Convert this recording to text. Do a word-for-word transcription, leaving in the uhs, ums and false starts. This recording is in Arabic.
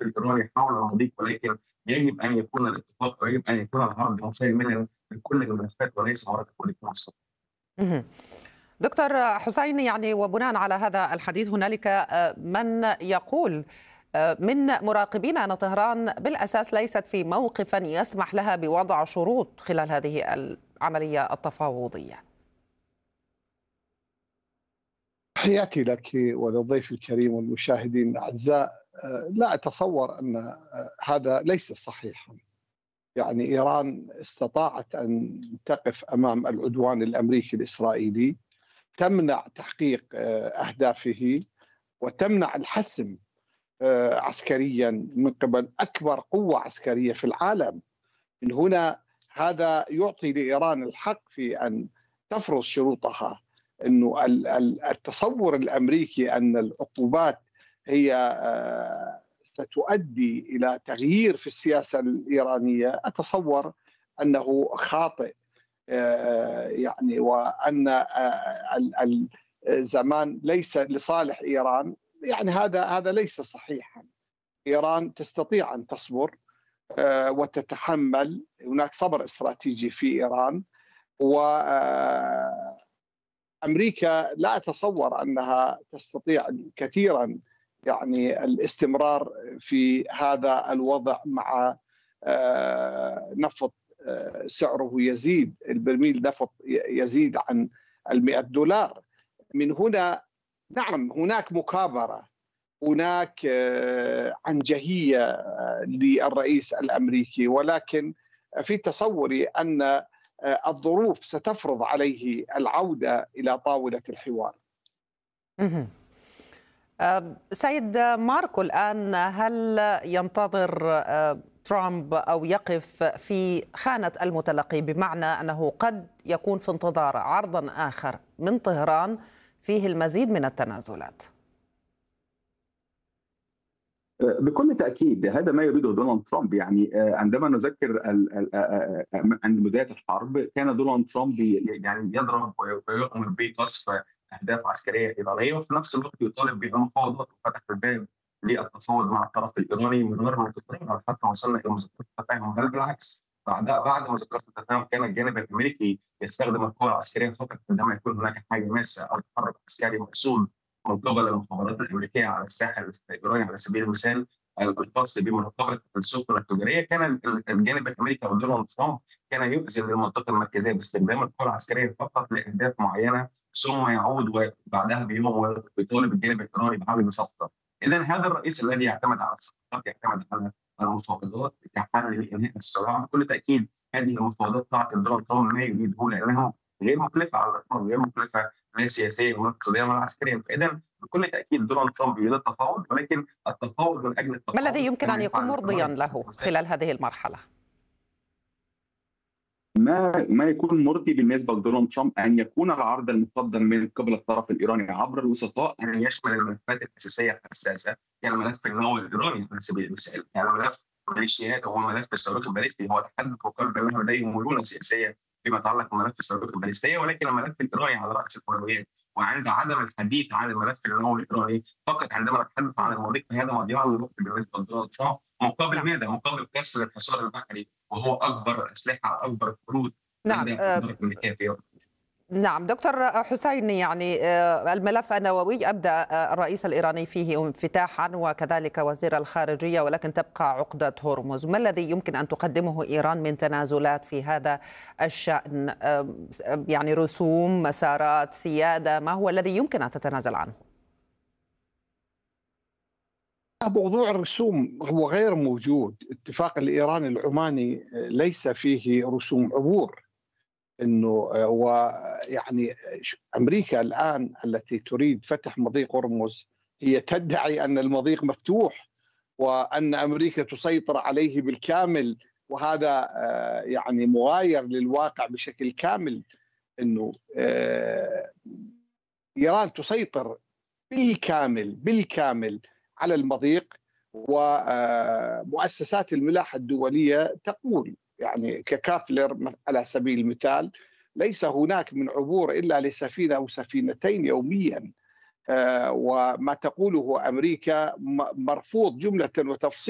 الطرف الإيراني حول المضيق، ولكن يجب أن يكون الاتفاق ويجب أن يكون العرض مشاملا لكل الملفات وليس ورقة وليس. اهم. دكتور حسين، يعني وبناء على هذا الحديث هنالك آه، من يقول آه، من مراقبين أن طهران بالأساس ليست في موقف يسمح لها بوضع شروط خلال هذه العملية التفاوضية. تحياتي لك وللضيف الكريم والمشاهدين الأعزاء. لا أتصور أن هذا ليس صحيحا. يعني إيران استطاعت أن تقف أمام العدوان الأمريكي الإسرائيلي، تمنع تحقيق أهدافه وتمنع الحسم عسكريا من قبل أكبر قوة عسكرية في العالم. من هنا هذا يعطي لإيران الحق في أن تفرض شروطها. أنه التصور الأمريكي أن العقوبات هي ستؤدي إلى تغيير في السياسة الإيرانية، أتصور أنه خاطئ. يعني وأن الزمان ليس لصالح إيران، يعني هذا هذا ليس صحيحا. إيران تستطيع أن تصبر وتتحمل، هناك صبر استراتيجي في إيران. وأمريكا لا أتصور أنها تستطيع كثيرا يعني الاستمرار في هذا الوضع مع نفط سعره يزيد، البرميل نفط يزيد عن المئة دولار. من هنا نعم هناك مكابرة، هناك عنجهية للرئيس الأمريكي، ولكن في تصوري أن الظروف ستفرض عليه العودة إلى طاولة الحوار. سيد ماركو، الآن هل ينتظر ترامب أو يقف في خانة المتلقي، بمعنى أنه قد يكون في انتظار عرض آخر من طهران فيه المزيد من التنازلات؟ بكل تأكيد هذا ما يريده دونالد ترامب. يعني عندما نذكر عند بداية الحرب كان دونالد ترامب يعني يضرب ويؤمر بقصف أهداف عسكرية إيرانية، وفي نفس الوقت يطالب بالمفاوضات وفتح الباب للتفاوض مع الطرف الإيراني من غير ما تتطور حتى وصلنا إلى مذكرة التفاهم، بل بالعكس بعد بعد مذكرة التفاهم كان الجانب الأمريكي يستخدم القوى العسكرية فقط عندما يكون هناك حاجة ماسة أو تحرك عسكري مقصود من قبل المخابرات الامريكيه على الساحل الايراني. على سبيل المثال الخاص بمراقبه السفن التجاريه، كان الجانب الامريكي ودونالد ترامب كان يؤذن للمنطقه المركزيه باستخدام القوى العسكريه فقط لاهداف معينه، ثم يعود بعدها بيوم ويطالب الجانب الايراني بعمل صفقه. اذا هذا الرئيس الذي يعتمد على الصفقات، يعتمد على المفاوضات كحل لانهاء الصراع. بكل تاكيد هذه المفاوضات تعطي دونالد ترامب ما يريده، لانه غير مكلفه على الاطلاق، غير مكلفه لا سياسيا ولا اقتصاديا ولا عسكريا. فاذا بكل تاكيد دونالد ترامب يريد التفاوض، ولكن التفاوض من اجل التفاوض. ما الذي يمكن ان يكون مرضيا له خلال هذه المرحله؟ ما ما يكون مرضي بالنسبه لدونالد ترامب ان يكون العرض المقدم من قبل الطرف الايراني عبر الوسطاء ان يشمل الملفات الاساسيه الحساسه، يعني ملف النووي الايراني على سبيل المثال، يعني ملف الميليشيات او ملف الصاروخ البالستي. هو تحدث وقال بانه لديهم مرونه سياسيه فيما يتعلق بملف الصاروخ البالستيه، ولكن الملف الايراني على راس الاولويات. وعند عدم الحديث عن الملف النووي الايراني فقط عندما نتحدث عن المضيق، فهذا مضيعه للوقت بالنسبه لدونالد ترامب. مقابل ماذا؟ مقابل كسر الحصار البحري، وهو اكبر الاسلحه اكبر القروض نعم. أه نعم دكتور حسين، يعني الملف النووي أبدأ الرئيس الإيراني فيه انفتاحا وكذلك وزير الخارجية، ولكن تبقى عقدة هرمز. ما الذي يمكن أن تقدمه إيران من تنازلات في هذا الشأن؟ يعني رسوم، مسارات، سيادة، ما هو الذي يمكن أن تتنازل عنه؟ موضوع الرسوم هو غير موجود. اتفاق الإيراني العماني ليس فيه رسوم عبور. انه ويعني امريكا الان التي تريد فتح مضيق هرمز هي تدعي ان المضيق مفتوح وان امريكا تسيطر عليه بالكامل، وهذا يعني مغاير للواقع بشكل كامل. انه ايران تسيطر بالكامل بالكامل على المضيق، ومؤسسات الملاحه الدوليه تقول يعني ككافلر على سبيل المثال ليس هناك من عبور إلا لسفينة أو سفينتين يوميا. وما تقوله أمريكا مرفوض جملة وتفصيلا.